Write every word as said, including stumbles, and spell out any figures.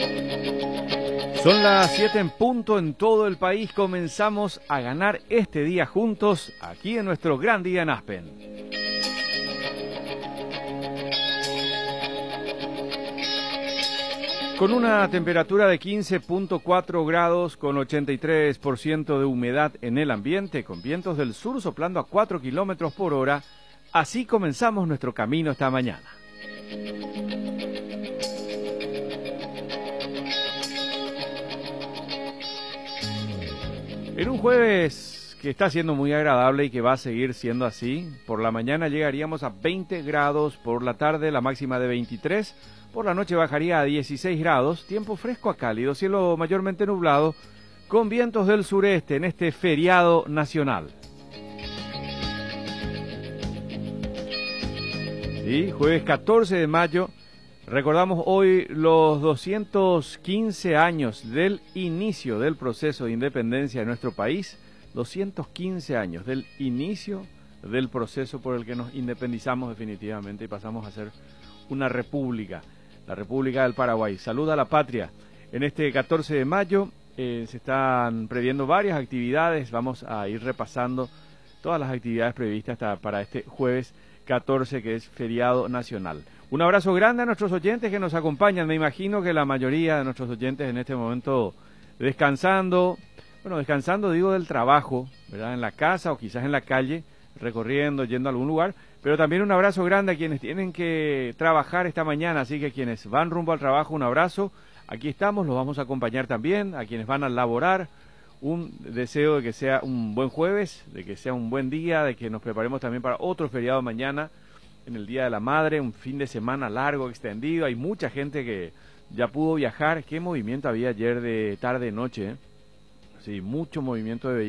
Son las siete en punto en todo el país. Comenzamos a ganar este día juntos, aquí en nuestro gran día en Aspen. Con una temperatura de quince punto cuatro grados, con ochenta y tres por ciento de humedad en el ambiente, con vientos del sur soplando a cuatro kilómetros por hora, así comenzamos nuestro camino esta mañana. En un jueves que está siendo muy agradable y que va a seguir siendo así, por la mañana llegaríamos a veinte grados, por la tarde la máxima de veintitrés, por la noche bajaría a dieciséis grados, tiempo fresco a cálido, cielo mayormente nublado, con vientos del sureste en este feriado nacional. Sí, jueves catorce de mayo, recordamos hoy los doscientos quince años del inicio del proceso de independencia de nuestro país, doscientos quince años del inicio del proceso por el que nos independizamos definitivamente y pasamos a ser una república, la República del Paraguay. Saluda a la patria. En este catorce de mayo eh, se están previendo varias actividades, vamos a ir repasando todas las actividades previstas hasta para este jueves catorce, que es feriado nacional. Un abrazo grande a nuestros oyentes que nos acompañan. Me imagino que la mayoría de nuestros oyentes en este momento descansando, bueno, descansando digo del trabajo, ¿verdad? En la casa o quizás en la calle, recorriendo, yendo a algún lugar, pero también un abrazo grande a quienes tienen que trabajar esta mañana, así que quienes van rumbo al trabajo, un abrazo. Aquí estamos, los vamos a acompañar también, a quienes van a laborar. Un deseo de que sea un buen jueves, de que sea un buen día, de que nos preparemos también para otro feriado mañana, en el Día de la Madre, un fin de semana largo, extendido. Hay mucha gente que ya pudo viajar. ¿Qué movimiento había ayer de tarde-noche? ¿eh? Sí, mucho movimiento de vehículos.